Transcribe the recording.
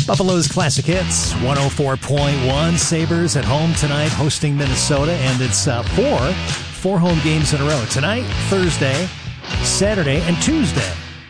Buffalo's Classic Hits, 104.1. Sabres at home tonight, hosting Minnesota, and it's four home games in a row. Tonight, Thursday, Saturday, and Tuesday.